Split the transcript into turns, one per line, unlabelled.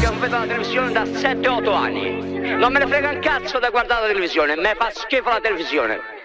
che non vedo la televisione da 7-8 anni. Non me ne frega un cazzo da guardare la televisione, me fa schifo la televisione.